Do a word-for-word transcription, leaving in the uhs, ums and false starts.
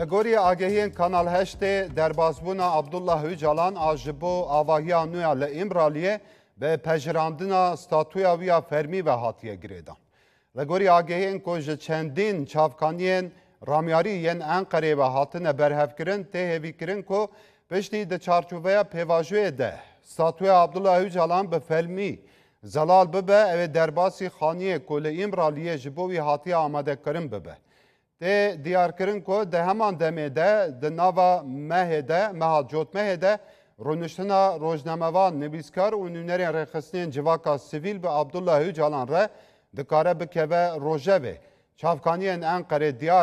Legori agehiyên Kanal Heştê derbasbûna Abdullah Öcalan a ji bo avahiya nû ya li Îmraliyê bi pejirandina statuya wî ya fermî ve hatiye girêdan. Legori agehiyên ku ji çendîn çavkaniyên ramyarî yên Enqereyê ve hatine berhevkirin tê hêvîkirin ku piştî di çarçoveya pêvajoyê de statuya Abdullah Öcalan bi fermî zelal bibe ew ê derbasî xaniyê ku li Îmraliyê ji bo wî hatiye amadekirin bibe. Tê diyarkirin ku di heman demê de di nava mehê de meha cotmehê de rûniştina rojnamevan nivîskar û nûnerên rêxistinên civaka sivîl bi Abdullah Öcalan re dikare bikeve rojevê. Çavkaniyên Enqerê diyar